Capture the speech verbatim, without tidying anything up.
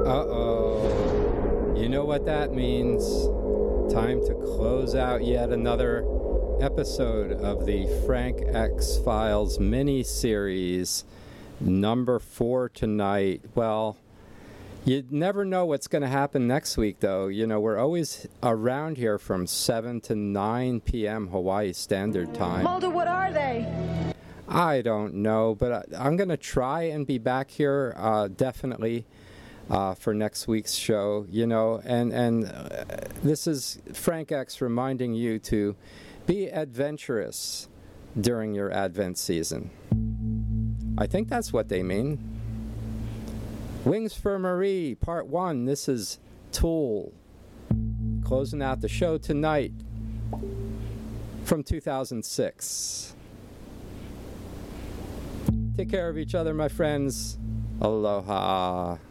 Uh-oh. You know what that means. Time to close out yet another episode of the Frank X Files mini-series, number four tonight. Well, you never know what's going to happen next week, though. You know, we're always around here from seven to nine p.m. Hawaii Standard Time. Mulder, what are they? I don't know, but I'm going to try and be back here, uh, definitely. Uh, for next week's show, you know, and, and uh, this is Frank X reminding you to be adventurous during your Advent season. I think that's what they mean. Wings for Marie, Part one. This is Tool. Closing out the show tonight from two thousand six. Take care of each other, my friends. Aloha.